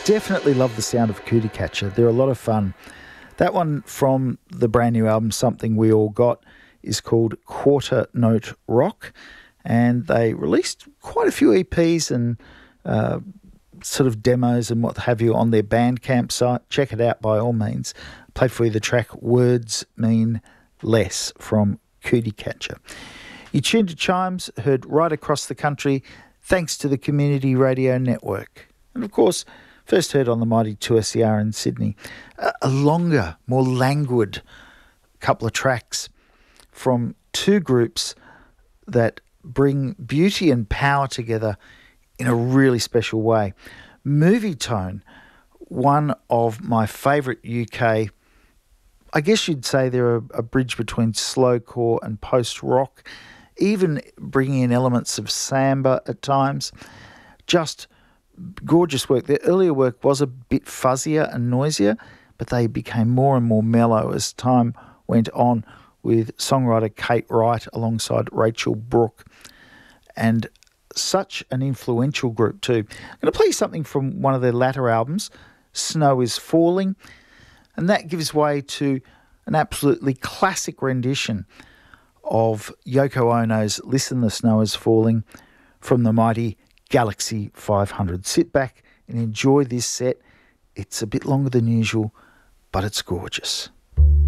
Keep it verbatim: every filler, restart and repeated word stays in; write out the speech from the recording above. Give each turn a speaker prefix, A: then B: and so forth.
A: definitely love the sound of Cootie Catcher. They're a lot of fun. That one from the brand new album, Something We All Got, is called Quarter Note Rock, and they released quite a few E Ps and uh, sort of demos and what have you on their Bandcamp site. Check it out by all means. Played for you the track Words Mean Less from Cootie Catcher. You tuned to Chimes, heard right across the country thanks to the Community Radio Network. And of course, first heard on the mighty two S E R in Sydney. A, a longer, more languid couple of tracks from two groups that bring beauty and power together in a really special way. Movie Tone, one of my favourite U K, I guess you'd say they're a, a bridge between slowcore and post-rock, even bringing in elements of samba at times. Just gorgeous work. Their earlier work was a bit fuzzier and noisier, but they became more and more mellow as time went on, with songwriter Kate Wright alongside Rachel Brooke, and such an influential group too. I'm going to play you something from one of their latter albums, Snow is Falling, and that gives way to an absolutely classic rendition of Yoko Ono's Listen the Snow is Falling from the mighty Galaxy five hundred. Sit back and enjoy this set. It's a bit longer than usual, but it's gorgeous.